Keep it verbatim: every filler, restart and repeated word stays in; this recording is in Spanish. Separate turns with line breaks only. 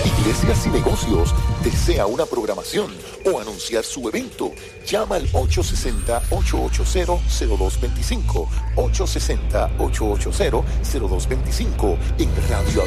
Iglesias y Negocios. ¿Desea una programación o anunciar su evento? Llama al ocho seis cero, ocho ocho cero, cero dos dos cinco. ocho seis cero, ocho ocho cero, cero dos dos cinco en Radio